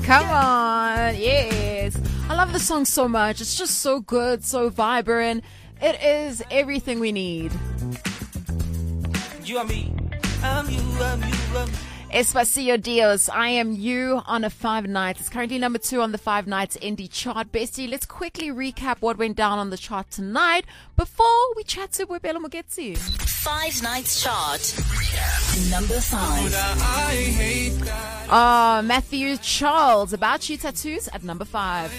Come on. Yes. I love the song so much. It's just so good, so vibrant. It is everything we need. You are me. I'm you, I'm you, I'm you. Espacio Dios, I Am You on a 5 nights. It's currently number 2 on the 5 nights indie chart. Bestie, let's quickly recap what went down on the chart tonight before we chat to Boipelo Moketsi. 5 nights chart. Number 5. Matthew Charles, About You Tattoos at number 5.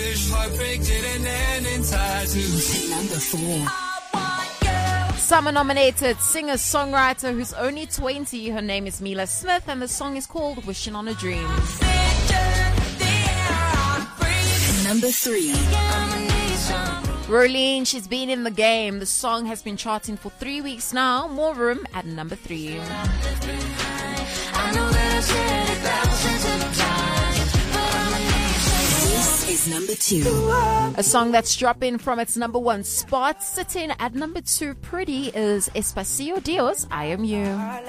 Number 4. Summer nominated singer-songwriter who's only 20. Her name is Mila Smith and the song is called Wishing on a Dream. Number 3. Rolene, she's been in the game. The song has been charting for 3 weeks now. More Room at number 3. This is number 2. A song that's dropping from its number 1 spot, sitting at number 2, Pretty, is Espacio Dios, I Am You.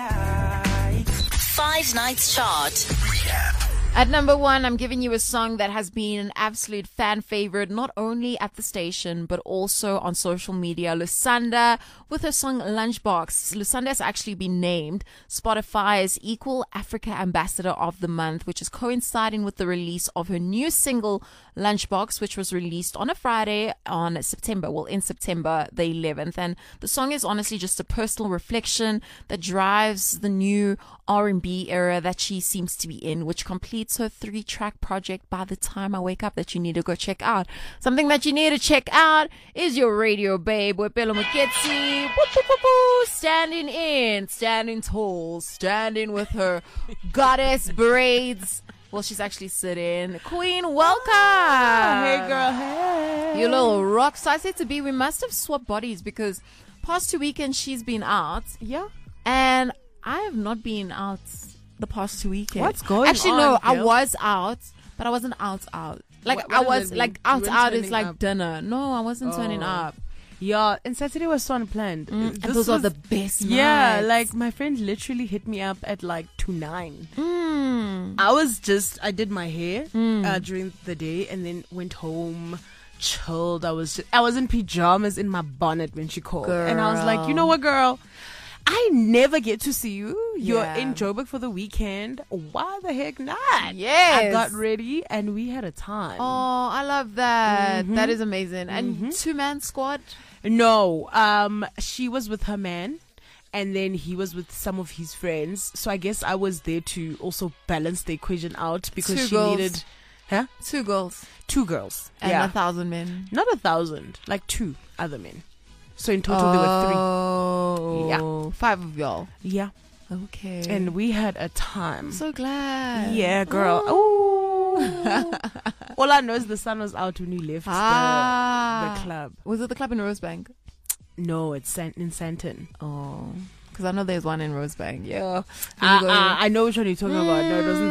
5 nights chart. At number 1, I'm giving you a song that has been an absolute fan favorite, not only at the station, but also on social media. Lusanda, with her song Lunchbox. Lusanda has actually been named Spotify's Equal Africa Ambassador of the Month, which is coinciding with the release of her new single, Lunchbox, which was released on a Friday in September the 11th. And the song is honestly just a personal reflection that drives the new R&B era that she seems to be in, which completes her 3-track project By the Time I Wake Up that you need to go check out. Something that you need to check out is your radio babe, Boipelo Moketsi, standing tall, standing with her goddess braids. Well, she's actually sitting. Queen, welcome. Hey, girl. Hey. You little rock. So I said to B, we must have swapped bodies because past 2 weekends she's been out. Yeah. And I have not been out the past 2 weekends. What's going Actually, on? no, I Gil? was out, but I wasn't out. Like, What I does was that like mean? You weren't out is turning like up? dinner. No, I wasn't turning up. Yeah, and Saturday was so unplanned. And This those are was- the best Yeah, nights. like my friend literally hit me up at like 2:09. Mm. I did my hair during the day and then went home, chilled. I was in pajamas in my bonnet when she called. And I was like, you know what, girl? I never get to see you. You're Yeah. in Joburg for the weekend. Why the heck not? Yes. I got ready and we had a time. Oh, I love that. Mm-hmm. That is amazing. And 2-man squad. No, she was with her man, and then he was with some of his friends. So I guess I was there to also balance the equation out because 2 she girls. needed, 2 girls 2 girls. and yeah, 1,000 men. not 1,000, like 2 other men. So in total there were Oh, Yeah. 5 of y'all. 3. Yeah, Okay. and we had a time. I'm so glad. Yeah, girl. Ooh. All I know is the sun was out when we left the club. Was it the club in Rosebank? No, it's in Santon. Oh, because I know there's one in Rosebank. Yeah. I know which one you're talking about. No, it wasn't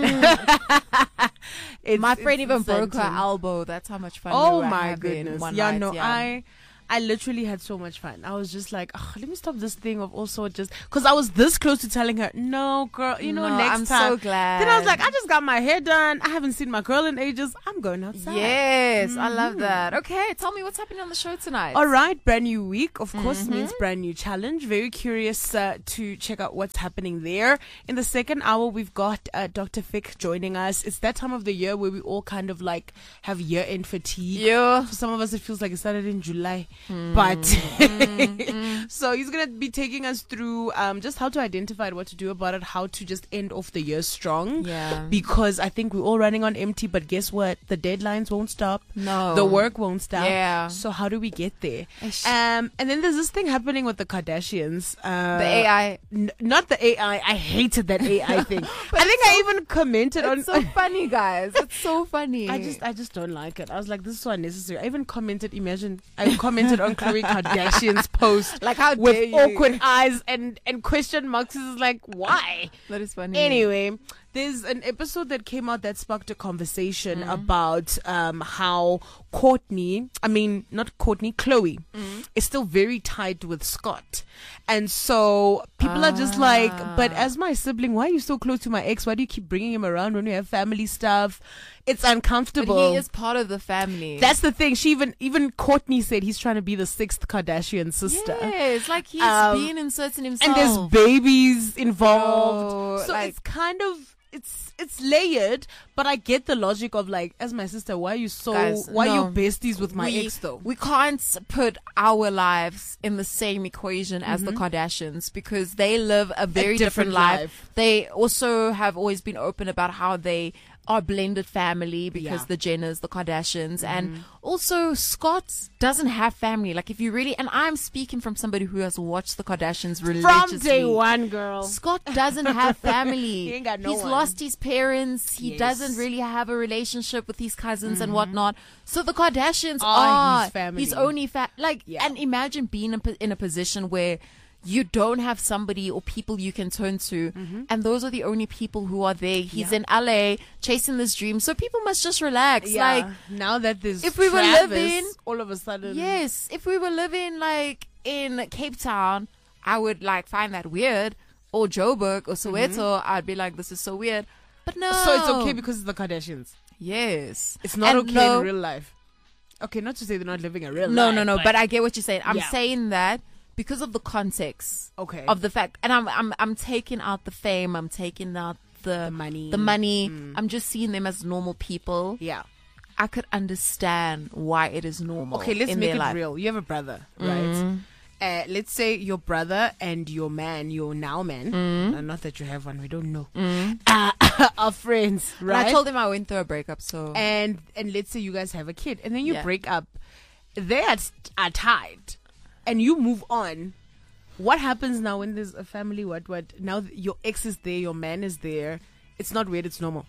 that one. My friend even broke her Santon. elbow. That's how much fun we Oh were my having goodness. one Yeah, night. no, I literally had so much fun. I was just like, let me stop this thing of also just because I was this close to telling her, no, girl, No, next I'm time. so glad. Then I was like, I just got my hair done. I haven't seen my girl in ages. I'm going outside. Yes, I love that. Okay, tell me what's happening on the show tonight. All right, brand new week, of course, means brand new challenge. Very curious to check out what's happening there. In the second hour, we've got Dr. Fick joining us. It's that time of the year where we all kind of like have year-end fatigue. Yeah. For some of us, it feels like it started in July, but so he's gonna be taking us through just how to identify it, what to do about it, how to just end off the year strong. Yeah. Because I think we're all running on empty. But guess what? The deadlines won't stop. No. The work won't stop. Yeah. So how do we get there? Ish. And then there's this thing happening with the Kardashians. The AI. Not the AI. I hated that AI thing. I think I even commented on. It's so funny, guys. It's so funny. I just don't like it. I was like, this is so unnecessary. I even commented. Imagine I commented on Khloe Kardashian's post, Like, how with dare you? awkward eyes and question marks. Is like, why? That is funny. Anyway, there's an episode that came out that sparked a conversation about how Chloe is still very tight with Scott. And so people are just like, but as my sibling, why are you so close to my ex? Why do you keep bringing him around when we have family stuff? It's uncomfortable. But he is part of the family. That's the thing. She even Courtney said he's trying to be the sixth Kardashian sister. Yeah, it's like he's being inserted himself. And there's babies involved. Oh, so like- it's kind of it's layered, but I get the logic of like, as my sister, why are you Guys, why are no. you besties with my ex though? We can't put our lives in the same equation as the Kardashians because they live a very different life. They also have always been open about how they are blended family because the Jenners, the Kardashians, and also Scott doesn't have family. Like if you really, and I'm speaking from somebody who has watched the Kardashians religiously. From day one, girl. Scott doesn't have family. He ain't got no He's one. lost his parents. He doesn't really have a relationship with his cousins and whatnot. So the Kardashians Are are his family. his only and imagine being in a position where you don't have somebody or people you can turn to, and those are the only people who are there. He's in LA chasing this dream, so people must just relax. Yeah. Like, now that there's if we were Travis, living- all of a sudden, yes, if we were living like in Cape Town, I would like find that weird, or Joburg or Soweto, I'd be like, this is so weird. But no, So it's okay because it's the Kardashians. yes, It's not And okay no- in real life. Okay, not to say they're not living a real No, life. no, no. But I get what you're saying. I'm Yeah. saying that because of the context Okay. of the fact, and I'm taking out the fame. I'm taking out the money. The money. I'm just seeing them as normal people. Yeah. I could understand why it is normal. Okay, let's in make their it life. real. You have a brother, right? Let's say your brother and your man, your now man, not that you have one, we don't know, are friends, And right? I told him I went through a breakup, so and let's say you guys have a kid, and then you Yeah. break up. They are tied, and you move on. What happens now when there's a family? What? Now your ex is there, your man is there. It's not weird. It's normal.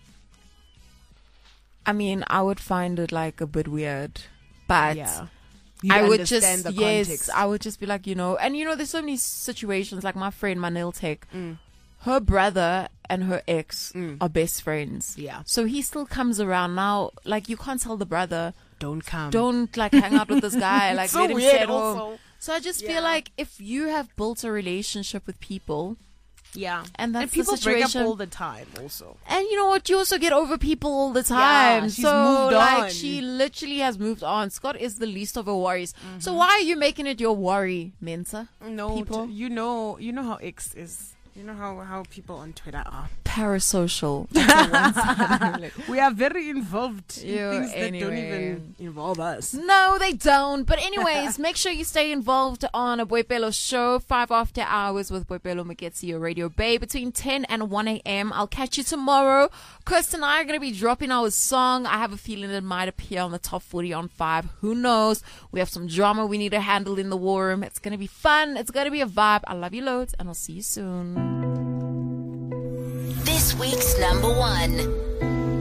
I mean, I would find it like a bit weird, but Yeah. I would understand just the yes, context. I would just be like, and there's so many situations. Like my friend, my nail tech, her brother and her ex are best friends. Yeah. So he still comes around now. Like you can't tell the brother, Don't come. don't like hang out with this guy. Like so let him weird stay at home. also. So I just Yeah. feel like if you have built a relationship with people, Yeah, And that's the people break up situation. all the time. Also, and you know what, you also get over people all the time. she's so moved like on. she literally has moved on. Scott is the least of her worries. So why are you making it your worry, Mensa? no, People? you know how X is. You know how people on Twitter are. Parasocial. We are very involved in You, things that don't anyway. even involve us. No, they don't. But anyways, make sure you stay involved on a Boipelo show, 5 after hours with Boipelo Maketsi, your Radio Bay, between 10 and 1 a.m. I'll catch you tomorrow. Kirsten and I are going to be dropping our song. I have a feeling it might appear on the top 40 on 5. Who knows? We have some drama we need to handle in the war room. It's going to be fun. It's going to be a vibe. I love you loads, and I'll see you soon. This week's number one.